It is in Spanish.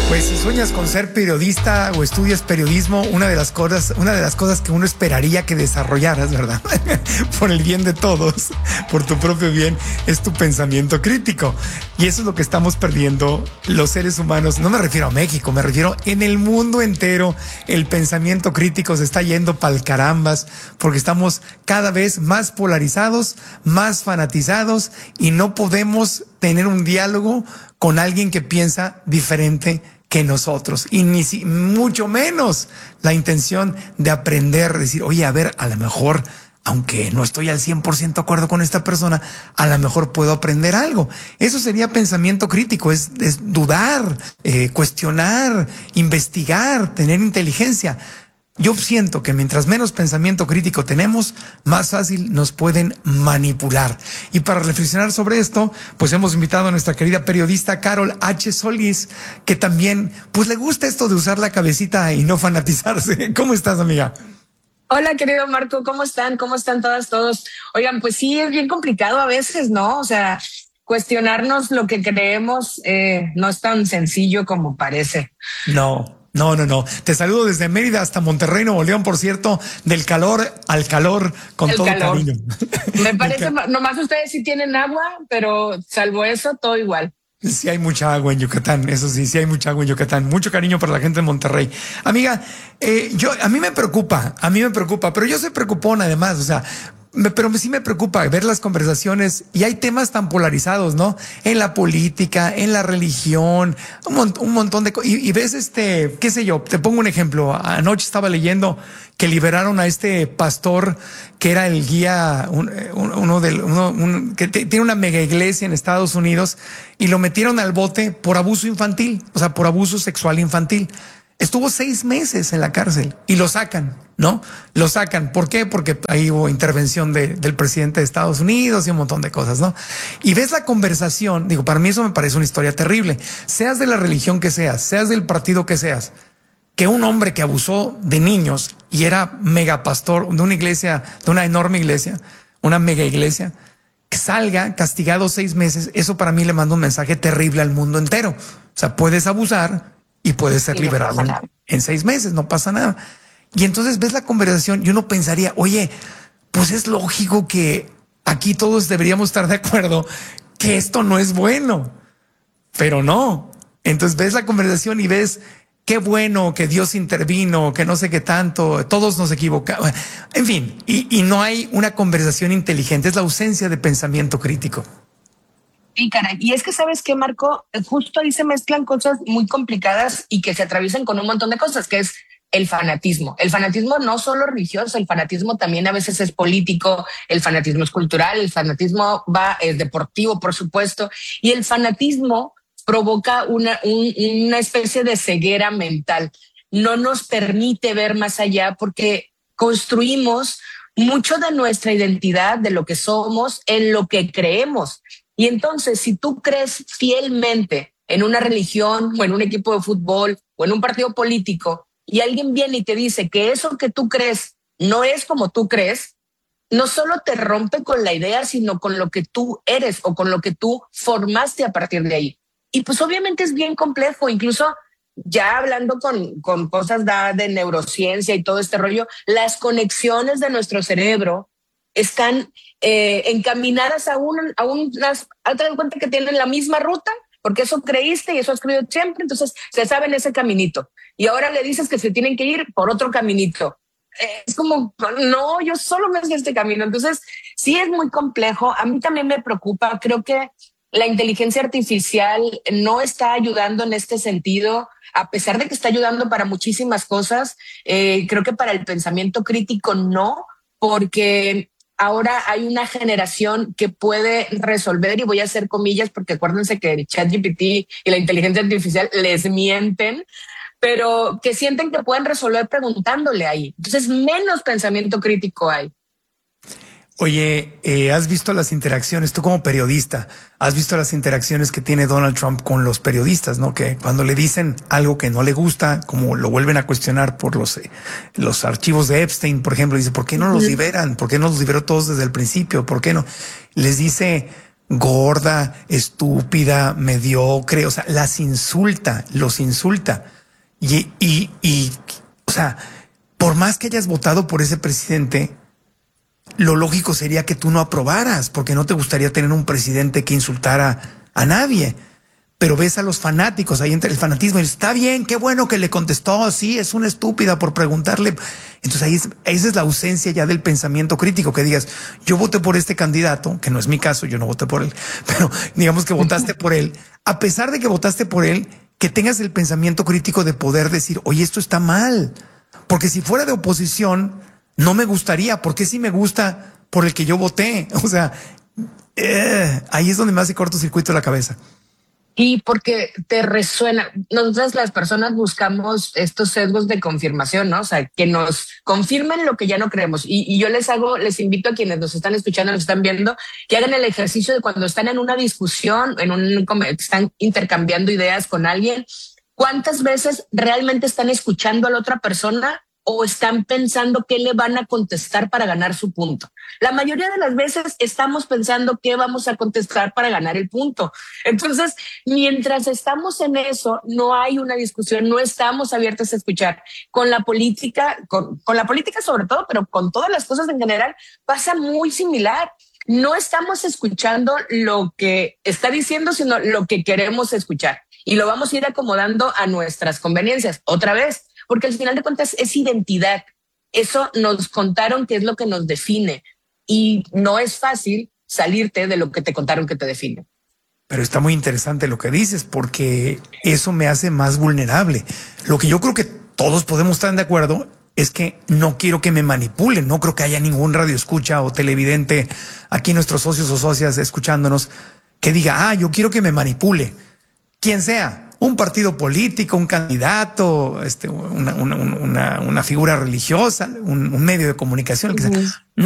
Pues si sueñas con ser periodista o estudias periodismo, una de las cosas que uno esperaría que desarrollaras, ¿verdad? Por el bien de todos, por tu propio bien, es tu pensamiento crítico. Y eso es lo que estamos perdiendo los seres humanos. No me refiero a México, me refiero en el mundo entero. El pensamiento crítico se está yendo pa'l carambas porque estamos cada vez más polarizados, más fanatizados y no podemos tener un diálogo con alguien que piensa diferente que nosotros, y mucho menos la intención de aprender, decir, oye, a ver, a lo mejor, aunque no estoy al 100% de acuerdo con esta persona, a lo mejor puedo aprender algo. Eso sería pensamiento crítico, es dudar, cuestionar, investigar, tener inteligencia. Yo siento que mientras menos pensamiento crítico tenemos, más fácil nos pueden manipular. Y para reflexionar sobre esto, pues hemos invitado a nuestra querida periodista Carol H. Solís, que también, pues le gusta esto de usar la cabecita y no fanatizarse. ¿Cómo estás, amiga? Hola, querido Marco, ¿cómo están? ¿Cómo están todas, todos? Oigan, pues sí, es bien complicado a veces, ¿no? O sea, cuestionarnos lo que creemos no es tan sencillo como parece. No. Te saludo desde Mérida hasta Monterrey, Nuevo León, por cierto, del calor al calor, con El todo calor. cariño. Me parece, nomás ustedes sí tienen agua, pero salvo eso, todo igual. Sí hay mucha agua en Yucatán, eso sí, sí hay mucha agua en Yucatán. Mucho cariño para la gente de Monterrey. Amiga, a mí me preocupa, pero yo soy preocupón además, o sea, pero sí me preocupa ver las conversaciones y hay temas tan polarizados, ¿no? En la política, en la religión, un montón de cosas. Y ves qué sé yo, te pongo un ejemplo. Anoche estaba leyendo que liberaron a este pastor que era el guía, que tiene una mega iglesia en Estados Unidos y lo metieron al bote por abuso infantil, o sea, por abuso sexual infantil. Estuvo 6 meses en la cárcel y lo sacan, ¿no? Lo sacan. ¿Por qué? Porque ahí hubo intervención del presidente de Estados Unidos y un montón de cosas, ¿no? Y ves la conversación, digo, para mí eso me parece una historia terrible. Seas de la religión que seas del partido que seas, que un hombre que abusó de niños y era megapastor de una iglesia, de una enorme iglesia, una mega iglesia, que salga castigado 6 meses, eso para mí le manda un mensaje terrible al mundo entero. O sea, puedes abusar y puede ser liberado en 6 meses, no pasa nada. Y entonces ves la conversación y uno pensaría, oye, pues es lógico que aquí todos deberíamos estar de acuerdo que esto no es bueno, pero no. Entonces ves la conversación y ves qué bueno que Dios intervino, que no sé qué tanto, todos nos equivocamos, en fin, y no hay una conversación inteligente, es la ausencia de pensamiento crítico. Sí, caray. Y es que, ¿sabes qué, Marco? Justo ahí se mezclan cosas muy complicadas y que se atraviesan con un montón de cosas, que es el fanatismo. El fanatismo no solo religioso, el fanatismo también a veces es político, el fanatismo es cultural, el fanatismo es deportivo, por supuesto, y el fanatismo provoca una especie de ceguera mental. No nos permite ver más allá porque construimos mucho de nuestra identidad, de lo que somos, en lo que creemos. Y entonces, si tú crees fielmente en una religión o en un equipo de fútbol o en un partido político y alguien viene y te dice que eso que tú crees no es como tú crees, no solo te rompe con la idea, sino con lo que tú eres o con lo que tú formaste a partir de ahí. Y pues obviamente es bien complejo, incluso ya hablando con cosas de neurociencia y todo este rollo, las conexiones de nuestro cerebro están encaminadas a ten en cuenta que tienen la misma ruta, porque eso creíste y eso has creído siempre, entonces se sabe en ese caminito. Y ahora le dices que se tienen que ir por otro caminito. Es como, no, yo solo me sé este camino. Entonces, sí es muy complejo. A mí también me preocupa. Creo que la inteligencia artificial no está ayudando en este sentido, a pesar de que está ayudando para muchísimas cosas. Creo que para el pensamiento crítico no, porque ahora hay una generación que puede resolver, y voy a hacer comillas porque acuérdense que el ChatGPT y la inteligencia artificial les mienten, pero que sienten que pueden resolver preguntándole ahí. Entonces, menos pensamiento crítico hay. Oye, ¿has visto las interacciones, tú como periodista, has visto las interacciones que tiene Donald Trump con los periodistas, ¿no? Que cuando le dicen algo que no le gusta, como lo vuelven a cuestionar por los archivos de Epstein, por ejemplo, dice, ¿por qué no los liberan? ¿Por qué no los liberó todos desde el principio? ¿Por qué no? Les dice, gorda, estúpida, mediocre, o sea, los insulta. O sea, por más que hayas votado por ese presidente, lo lógico sería que tú no aprobaras, porque no te gustaría tener un presidente que insultara a nadie. Pero ves a los fanáticos, ahí entra el fanatismo, y está bien, qué bueno que le contestó, sí, es una estúpida por preguntarle. Entonces esa es la ausencia ya del pensamiento crítico, que digas, yo voté por este candidato, que no es mi caso, yo no voté por él, pero digamos que votaste por él. A pesar de que votaste por él, que tengas el pensamiento crítico de poder decir, oye, esto está mal. Porque si fuera de oposición, no me gustaría, porque sí me gusta por el que yo voté. O sea, ahí es donde me hace cortocircuito la cabeza. Y porque te resuena, nosotras las personas buscamos estos sesgos de confirmación, ¿no? O sea, que nos confirmen lo que ya no creemos. Y yo les invito a quienes nos están escuchando, nos están viendo, que hagan el ejercicio de cuando están en una discusión, están intercambiando ideas con alguien, ¿cuántas veces realmente están escuchando a la otra persona o están pensando qué le van a contestar para ganar su punto? La mayoría de las veces estamos pensando qué vamos a contestar para ganar el punto. Entonces, mientras estamos en eso, no hay una discusión, no estamos abiertos a escuchar. Con la política, con la política sobre todo, pero con todas las cosas en general, pasa muy similar. No estamos escuchando lo que está diciendo, sino lo que queremos escuchar. Y lo vamos a ir acomodando a nuestras conveniencias. Otra vez, porque al final de cuentas es identidad. Eso nos contaron que es lo que nos define y no es fácil salirte de lo que te contaron que te define. Pero está muy interesante lo que dices, porque eso me hace más vulnerable. Lo que yo creo que todos podemos estar de acuerdo es que no quiero que me manipulen. No creo que haya ningún radioescucha o televidente aquí, nuestros socios o socias escuchándonos, que diga, yo quiero que me manipule. Quien sea, un partido político, un candidato, una figura religiosa, un medio de comunicación, el que sea.